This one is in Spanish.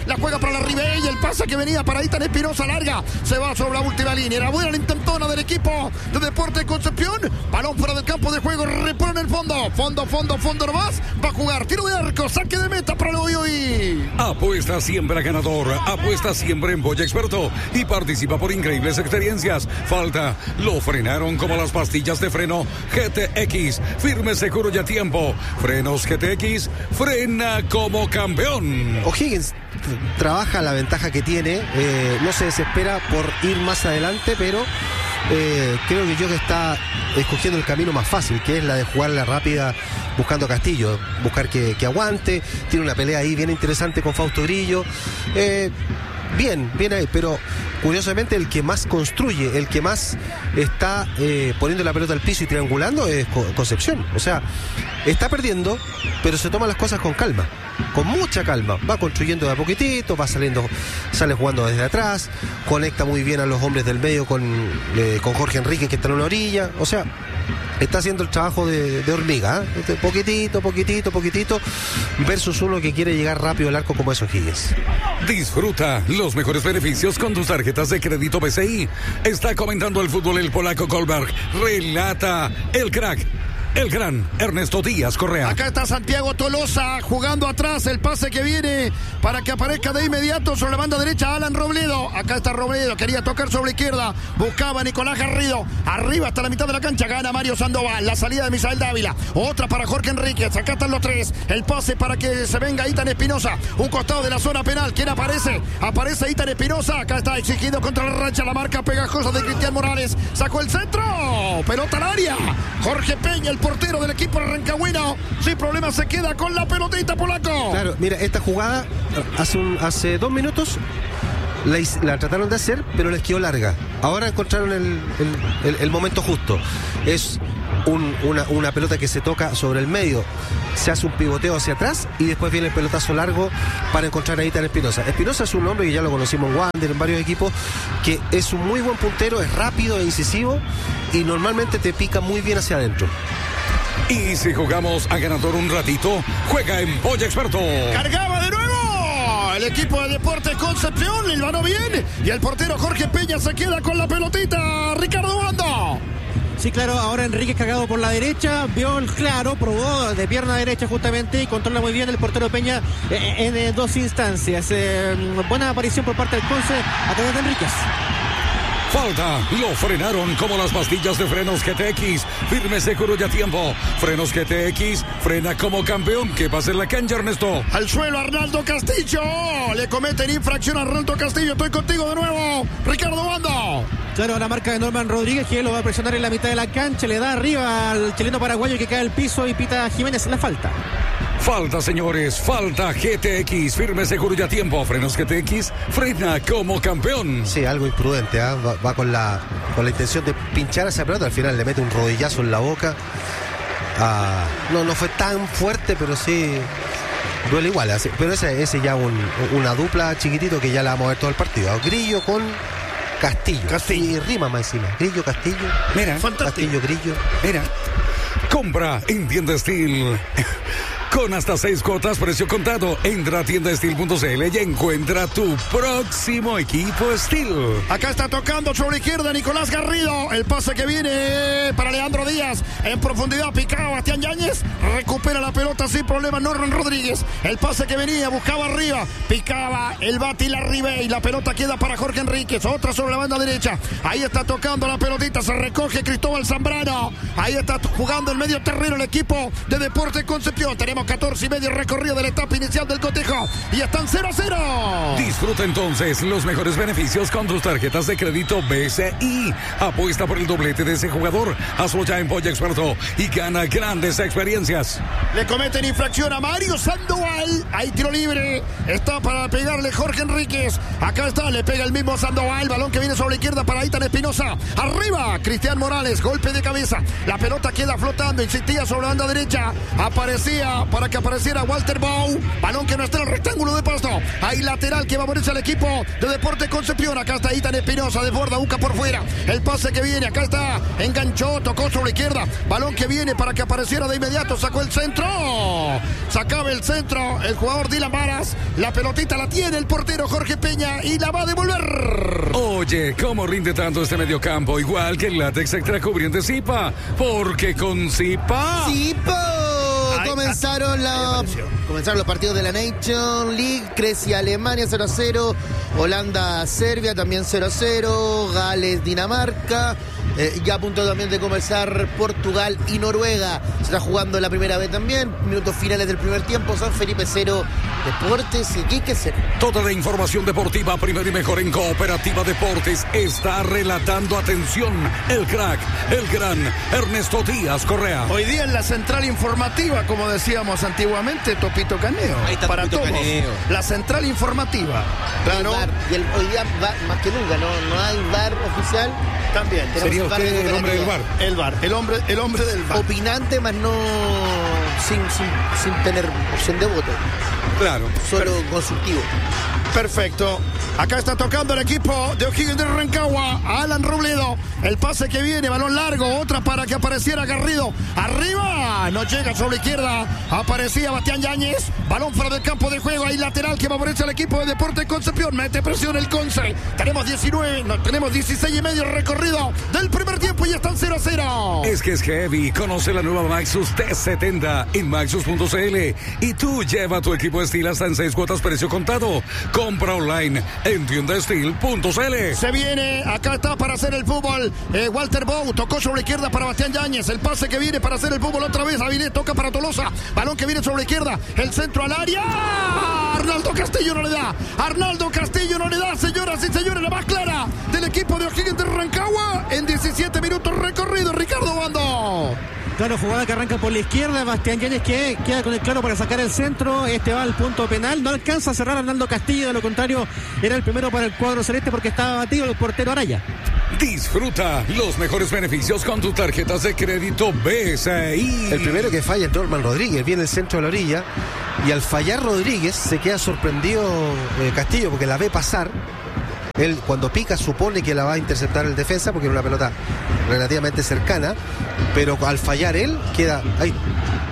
La juega para la Ribey. El pase que venía para Ethan Espinosa larga. Se va sobre la última línea. Era buena la intentona del equipo de Deportes Concepción. Balón fuera del campo de juego. Repone en el fondo. Fondo nomás. Va a jugar. Tiro de arco. Saque de meta para el hoy. Apuesta siempre a ganador. Apuesta siempre en Boya Experto. Y participa por increíbles experiencias. Falta. Lo frenaron como las pastillas de freno GTX. Firme, seguro y a tiempo. Frenos GTX. Frena como campeón. O'Higgins trabaja la ventaja que tiene. No se desespera por ir más adelante, pero creo que Yoga está escogiendo el camino más fácil, que es la de jugarla rápida buscando a Castillo, buscar que aguante. Tiene una pelea ahí bien interesante con Fausto Grillo. Bien ahí, pero curiosamente el que más construye, el que más está poniendo la pelota al piso y triangulando es Concepción. O sea, está perdiendo, pero se toma las cosas con calma, con mucha calma. Va construyendo de a poquitito, sale jugando desde atrás, conecta muy bien a los hombres del medio con Jorge Enrique, que está en una orilla. O sea, está haciendo el trabajo de hormiga, ¿eh? Poquitito, versus uno que quiere llegar rápido al arco como es O'Higgins. Disfruta los mejores beneficios con tus tarjetas de crédito BCI. Está comentando el fútbol el polaco Goldberg. Relata el crack, el gran Ernesto Díaz Correa. Acá está Santiago Tolosa jugando atrás. El pase que viene para que aparezca de inmediato sobre la banda derecha Alan Robledo. Acá está Robledo, quería tocar sobre la izquierda. Buscaba Nicolás Garrido. Arriba hasta la mitad de la cancha. Gana Mario Sandoval. La salida de Misael Dávila. Otra para Jorge Enríquez. Acá están los tres. El pase para que se venga Ethan Espinosa. Un costado de la zona penal. ¿Quién aparece? Aparece Ethan Espinosa. Acá está exigido contra la racha. La marca pegajosa de Cristian Morales. Sacó el centro. Pelota al área. Jorge Peña, el portero del equipo Rancagüino, sin problema se queda con la pelotita, polaco. Claro, mira, esta jugada hace 2 minutos la trataron de hacer, pero les quedó larga. Ahora encontraron el momento justo. Es una pelota que se toca sobre el medio, se hace un pivoteo hacia atrás y después viene el pelotazo largo para encontrar a Ethan Espinosa. Espinosa es un hombre que ya lo conocimos en Wander, en varios equipos, que es un muy buen puntero, es rápido e incisivo y normalmente te pica muy bien hacia adentro. Y si jugamos a ganador un ratito, juega en Boya Experto. Cargaba de nuevo el equipo de Deportes Concepción, el ganó bien y el portero Jorge Peña se queda con la pelotita. Ricardo Bando. Sí, claro, ahora Enrique cargado por la derecha, vio el claro, probó de pierna derecha justamente y controla muy bien el portero Peña en 2 instancias. Buena aparición por parte del Conce a través de Enríquez. Falta, lo frenaron como las pastillas de frenos GTX. Firme, seguro y a tiempo. Frenos GTX, frena como campeón. ¿Qué pasa en la cancha, Ernesto? Al suelo Arnaldo Castillo. Le cometen infracción a Arnaldo Castillo. Estoy contigo de nuevo, Ricardo Bando. Claro, la marca de Norman Rodríguez, que lo va a presionar en la mitad de la cancha. Le da arriba al chileno paraguayo que cae al piso y pita Jiménez la falta. Falta, señores, falta GTX, firme, seguro y a tiempo. Frenos GTX, frena como campeón. Sí, algo imprudente, ¿eh? Va con la intención de pinchar a esa pelota. Al final le mete un rodillazo en la boca. No fue tan fuerte, pero sí duele igual. Pero ese ya una dupla chiquitito que ya la vamos a ver todo el partido. Grillo con Castillo. Y rima más encima. Grillo, Castillo. Mira, fantástico. Castillo, Grillo. Mira, compra en Tienda Steel. Con hasta 6 cuotas, precio contado. Entra a tiendasteel.cl y encuentra tu próximo equipo Steel. Acá está tocando sobre la izquierda Nicolás Garrido. El pase que viene para Leandro Díaz. En profundidad picaba Bastián Yáñez. Recupera la pelota sin problema Norman Rodríguez. El pase que venía, buscaba arriba. Picaba el bate y la Ribey. La pelota queda para Jorge Enríquez. Otra sobre la banda derecha. Ahí está tocando la pelotita. Se recoge Cristóbal Zambrano. Ahí está jugando el medio terreno el equipo de Deportes Concepción. Tenemos 14:30 recorrido de la etapa inicial del cotejo y están 0-0. Disfruta entonces los mejores beneficios con tus tarjetas de crédito BCI. Apuesta por el doblete de ese jugador. Hazlo ya en Boya Experto y gana grandes experiencias. Le cometen infracción a Mario Sandoval. Hay tiro libre. Está para pegarle Jorge Enríquez. Acá está, le pega el mismo Sandoval. Balón que viene sobre la izquierda para Ethan Espinosa. Arriba, Cristian Morales. Golpe de cabeza. La pelota queda flotando. Insistía sobre la banda derecha. Aparecía para que apareciera Walter Bow. Balón que no está en el rectángulo de pasto. Hay lateral que va a ponerse al equipo de Deportes Concepción. Acá está Ethan Espinosa, desborda, busca por fuera. El pase que viene, acá está, enganchó, tocó sobre la izquierda. Balón que viene para que apareciera de inmediato. Sacó el centro. Sacaba el centro el jugador Dylan Varas. La pelotita la tiene el portero Jorge Peña y la va a devolver. Oye, ¿cómo rinde tanto este mediocampo? Igual que el látex extra cubriente Zipa. Porque con Zipa... Comenzaron los partidos de la Nation League. Grecia, Alemania 0-0. Holanda, Serbia también 0-0. Gales, Dinamarca. Ya a punto también de comenzar Portugal y Noruega. Se está jugando la primera vez también. Minutos finales del primer tiempo. San Felipe 0, Deportes y Iquique 0. Toda la información deportiva, primero y mejor en Cooperativa Deportes. Está relatando, atención, el crack, el gran Ernesto Díaz Correa. Hoy día en la central informativa, como decíamos antiguamente, Topito Caneo. Ahí está para Topito todos. Caneo. La central informativa. Claro. Y hoy día más que nunca, no hay VAR oficial. También. Sería usted el hombre del VAR. El VAR, el hombre del VAR. Opinante, más no sin tener opción de voto. Claro. Solo consultivo. Perfecto. Acá está tocando el equipo de O'Higgins de Rancagua. Alan Robledo. El pase que viene, balón largo. Otra para que apareciera Garrido. Arriba. No llega sobre la izquierda. Aparecía Bastián Yáñez. Balón fuera del campo de juego. Hay lateral que va a aparecer el equipo de Deportes Concepción. Mete presión el Conce. Tenemos 16 y medio recorrido del primer tiempo y están 0-0. Es que es heavy. Conoce la nueva Maxus T70 en Maxus.cl. Y tú lleva tu equipo de estilo hasta en 6 cuotas precio contado. Compra online en tiendastil.cl. Se viene, acá está para hacer el fútbol. Walter Bow tocó sobre la izquierda para Bastián Yáñez. El pase que viene para hacer el fútbol otra vez. Avilés toca para Tolosa. Balón que viene sobre la izquierda. El centro al área. Arnaldo Castillo no le da. Arnaldo Castillo no le da, señoras y señores. La más clara del equipo de O'Higgins de Rancagua en 17 minutos recorrido. Ricardo Bando. Claro, jugada que arranca por la izquierda. Bastián Yáñez que queda con el claro para sacar el centro. Este va al punto penal. No alcanza a cerrar a Arnaldo Castillo. De lo contrario, era el primero para el cuadro celeste porque estaba batido el portero Araya. Disfruta los mejores beneficios con tus tarjetas de crédito BCI. El primero que falla es Norman Rodríguez. Viene el centro de la orilla. Y al fallar Rodríguez se queda sorprendido Castillo porque la ve pasar. Él cuando pica supone que la va a interceptar el defensa porque era una pelota relativamente cercana, pero al fallar él queda ahí